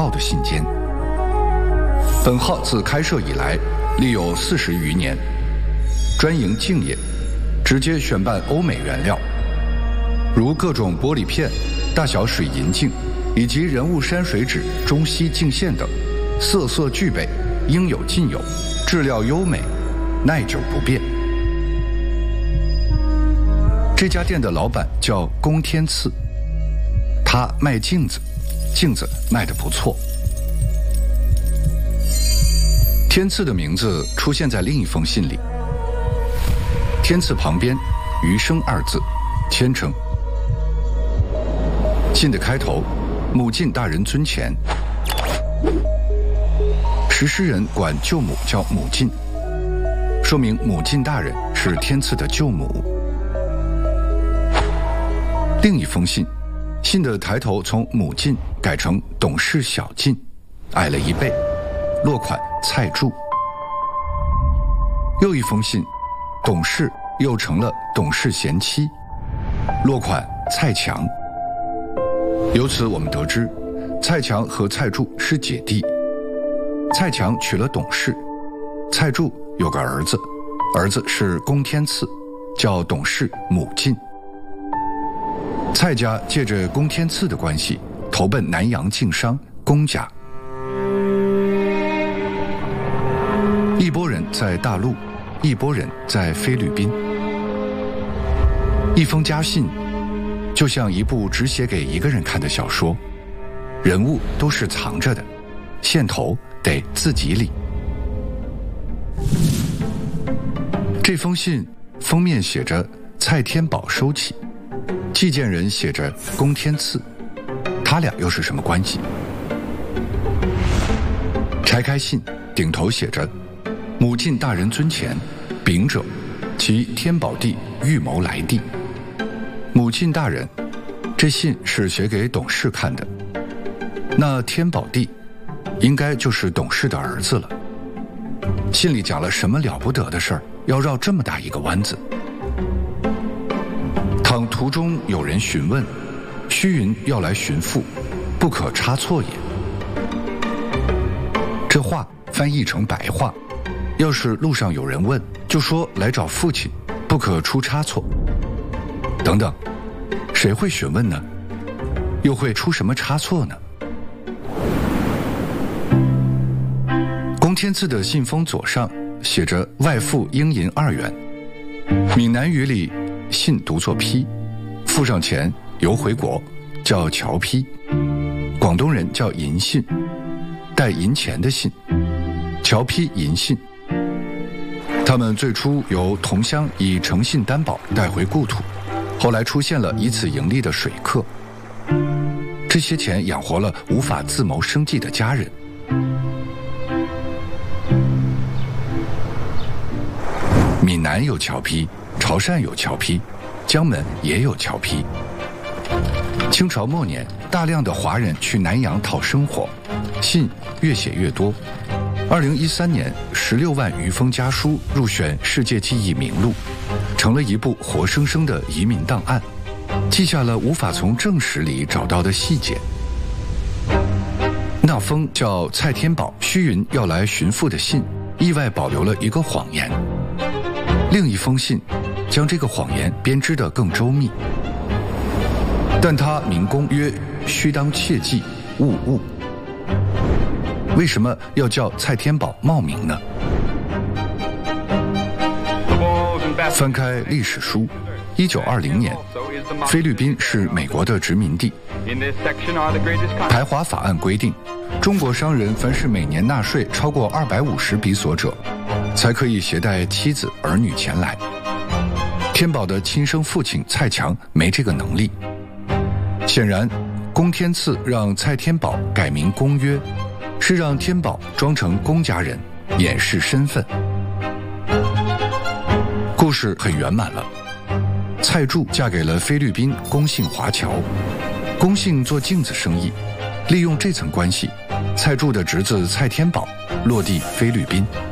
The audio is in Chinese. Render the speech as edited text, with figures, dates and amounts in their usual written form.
告的信笺。本号自开设以来，历有40余年，专营净业，直接选办欧美原料，如各种玻璃片、大小水银镜以及人物山水纸、中西镜线等，色色俱备，应有尽有，质料优美，耐久不变。这家店的老板叫龚天赐，他卖镜子，镜子卖得不错。天赐的名字出现在另一封信里，天赐旁边余生2字，谦称。信的开头，母晋大人尊前，石狮人管舅母叫母晋，说明母晋大人是天赐的舅母。另一封信，信的抬头从母晋改成董事小晋，矮了1倍，落款蔡柱。又一封信，董事又成了董事贤妻，落款蔡强。由此我们得知，蔡强和蔡柱是姐弟。蔡强娶了董事，蔡柱有个儿子，儿子是龚天赐，叫董事母晋。蔡家借着龚天赐的关系，投奔南洋晋商龚家。一拨人在大陆，一拨人在菲律宾。一封家信，就像一部只写给一个人看的小说，人物都是藏着的，线头得自己理。这封信封面写着蔡天宝收起，寄件人写着龚天赐，他俩又是什么关系？拆开信，顶头写着母晋大人尊前，禀者，其天宝地预谋来地。母晋大人，这信是写给董事看的，那天宝地应该就是董事的儿子了。信里讲了什么了不得的事儿，要绕这么大一个弯子？倘途中有人询问，须云要来寻父，不可差错也。这话翻译成白话，要是路上有人问，就说来找父亲，不可出差错。等等，谁会询问呢？又会出什么差错呢？龚天赐的信封左上写着外付应银2元，闽南语里信读作批，付上钱邮回国，叫侨批。广东人叫银信，带银钱的信，侨批银信。他们最初由同乡以诚信担保带回故土，后来出现了以此盈利的水客，这些钱养活了无法自谋生计的家人。闽南有侨批，潮汕有侨批，江门也有侨批。清朝末年，大量的华人去南洋讨生活，信越写越多。2013年，16万余封家书入选世界记忆名录，成了一部活生生的移民档案，记下了无法从正史里找到的细节。那封叫蔡天宝须云要来寻父的信，意外保留了一个谎言。另一封信将这个谎言编织得更周密，但他明公曰：须当切记，勿误。为什么要叫蔡天宝冒名呢？翻开历史书，1920年，菲律宾是美国的殖民地。排华法案规定，中国商人凡是每年纳税超过250比索者，才可以携带妻子儿女前来。天宝的亲生父亲蔡强没这个能力。显然，龚天赐让蔡天宝改名龚约，是让天宝装成龚家人，掩饰身份。故事很圆满了。蔡柱嫁给了菲律宾龚姓华侨，龚姓做镜子生意，利用这层关系，蔡柱的侄子蔡天宝落地菲律宾。